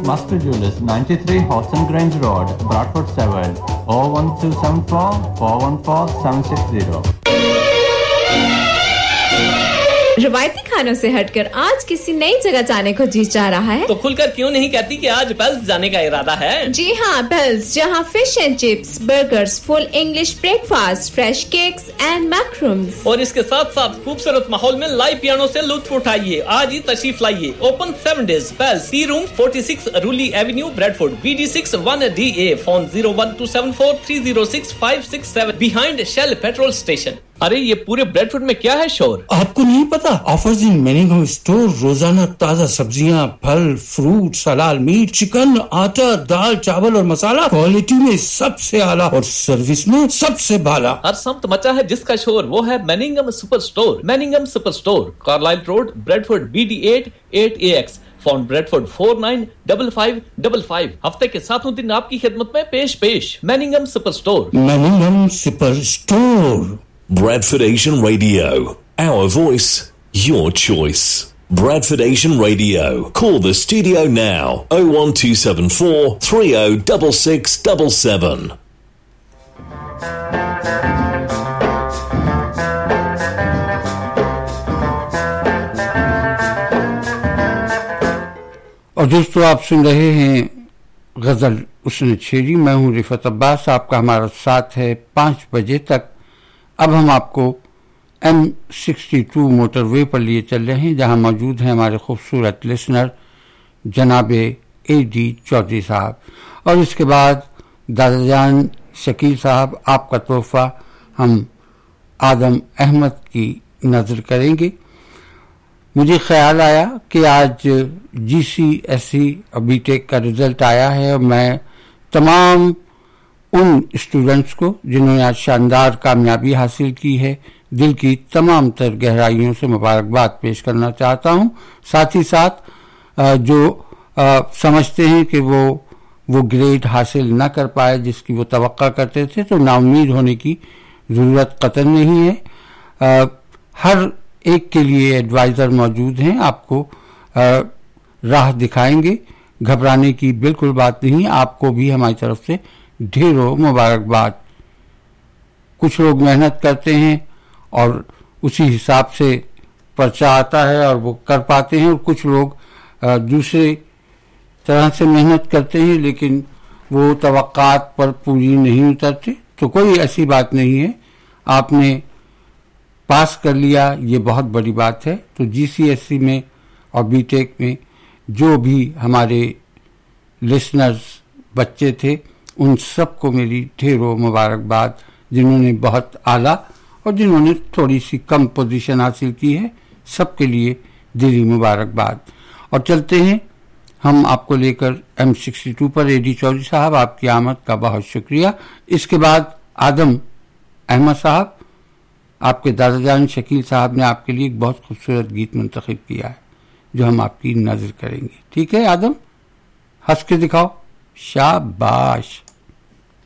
Master Jewelers, 93 Hodson Grange Road, Bradford 7, 01274 414 760. रवायती खानों से हटकर आज किसी नई जगह जाने को जी चाह रहा है तो खुलकर क्यों नहीं कहती कि आज पेल्स जाने का इरादा है? जी हाँ, पेल्स, जहाँ fish and chips, burgers, full English breakfast, fresh cakes and मैक्रूम्स और इसके साथ साथ खूबसूरत माहौल में लाइव पियानो से लुत्फ उठाइए। आज ही तशरीफ लाइए। Open 7 days। Pails, T room 46 रूली Avenue, Bradford, BD6 1DA। Phone 01274306567 behind shell petrol station. अरे ये पूरे ब्रैडफोर्ड में क्या है शोर? आपको नहीं पता? ऑफर्स इन मैनिंगम स्टोर, रोजाना ताजा सब्जियां, फल, फ्रूट, हलाल मीट, चिकन, आटा, दाल, चावल और मसाला, क्वालिटी में सबसे आला और सर्विस में सबसे भाला। हर समत मचा है जिसका शोर, वो है मैनिंगम super store. मैनिंगम super store, Carlisle road, Bradford, BD8 8AX। Phone Bradford 495555। हफ्ते के 7 दिन आपकी खिदमत में पेश। मैनिंगम super store. मैनिंगम super store. Bradford Asian Radio. Our voice, your choice. Bradford Asian Radio. Call the studio now. 01274 306677. और दोस्तों, आप सुन रहे हैं गजल उसने छेड़ी। मैं हूं रिफत अब्बास, आपका हमारा साथ है 5 बजे तक। अब हम आपको M62 मोटरवे पर लिए चल रहे हैं, जहां मौजूद हैं हमारे खूबसूरत लिसनर जनाब AD चौधरी साहब। और इसके बाद दादाजान शकील साहब, आपका तोहफा हम आदम अहमद की नज़र करेंगे। मुझे ख्याल आया कि आज GCSE और BTech का रिजल्ट आया है और मैं तमाम उन स्टूडेंट्स को जिन्होंने आज शानदार कामयाबी हासिल की है, दिल की तमाम तर गहराइयों से मुबारकबाद पेश करना चाहता हूं। साथ ही साथ जो समझते हैं कि वो ग्रेड हासिल न कर पाए जिसकी वो तवक्का करते थे, तो नाउम्मीद होने की ज़रूरत कतई नहीं है। हर एक के लिए एडवाइज़र मौजूद हैं, आपको राह दिखाएंगे। घबराने की बिल्कुल बात नहीं, आपको भी हमारी तरफ से ढेरों मुबारकबाद। कुछ लोग मेहनत करते हैं और उसी हिसाब से पर्चा आता है और वो कर पाते हैं, और कुछ लोग दूसरे तरह से मेहनत करते हैं लेकिन वो तवक्कात पर पूरी नहीं उतरते। तो कोई ऐसी बात नहीं है, आपने पास कर लिया, ये बहुत बड़ी बात है। तो GCSE में और BTech में जो भी हमारे लिसनर्स बच्चे थे, उन सबको मेरी ढेरों मुबारकबाद, जिन्होंने बहुत आला और जिन्होंने थोड़ी सी कम पोजीशन हासिल की है, सबके लिए दिली मुबारकबाद। और चलते हैं हम आपको लेकर M62 पर। AD चौधरी साहब, आपकी आमद का बहुत शुक्रिया। इसके बाद आदम अहमद साहब, आपके दादाजान शकील साहब ने आपके लिए एक बहुत खूबसूरत गीत मुंतखब किया है जो हम आपकी नजर करेंगे। ठीक है आदम, हंस के दिखाओ। शाबाश।